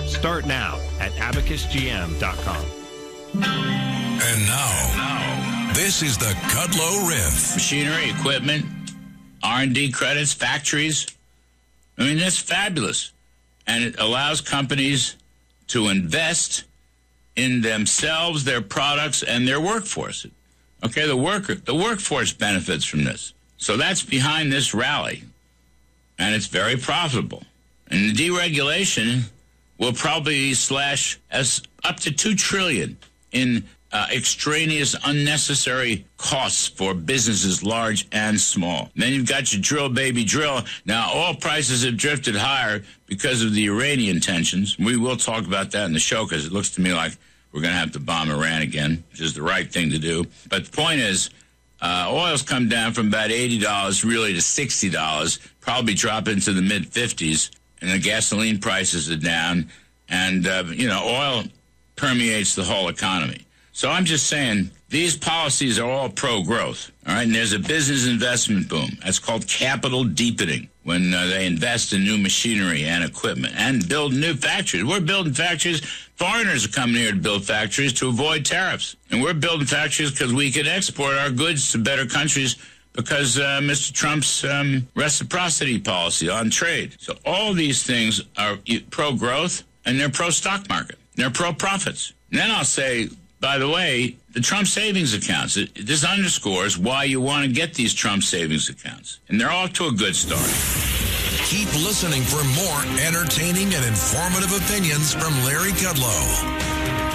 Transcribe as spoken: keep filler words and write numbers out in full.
Start now at abacus g m dot com. And now, now, this is the Kudlow Riff. Machinery, equipment, R and D credits, factories. I mean, that's fabulous. And it allows companies to invest in themselves, their products, and their workforce. Okay, the worker, the workforce benefits from this. So that's behind this rally. And it's very profitable. And the deregulation will probably slash as up to two trillion dollars in uh, extraneous, unnecessary costs for businesses large and small. Then you've got your drill, baby, drill. Now, oil prices have drifted higher because of the Iranian tensions. We will talk about that in the show because it looks to me like we're going to have to bomb Iran again, which is the right thing to do. But the point is, uh, oil's come down from about eighty dollars really to sixty dollars, probably drop into the mid-fifties, and the gasoline prices are down. And, uh, you know, oil permeates the whole economy. So I'm just saying these policies are all pro-growth, all right? And there's a business investment boom. That's called capital deepening, when uh, they invest in new machinery and equipment and build new factories. We're building factories. Foreigners are coming here to build factories to avoid tariffs. And we're building factories because we can export our goods to better countries because uh, Mister Trump's um, reciprocity policy on trade. So all these things are pro-growth, and they're pro-stock market. They're pro-profits. And then I'll say, by the way, the Trump savings accounts, it, this underscores why you want to get these Trump savings accounts. And they're off to a good start. Keep listening for more entertaining and informative opinions from Larry Kudlow.